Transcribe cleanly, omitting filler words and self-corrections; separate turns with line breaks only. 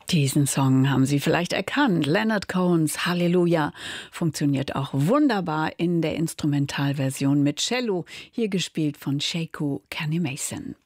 Diesen Song haben Sie vielleicht erkannt. Leonard Cohens Halleluja funktioniert auch wunderbar in der Instrumentalversion mit Cello, hier gespielt von Sekou Kani-Mason.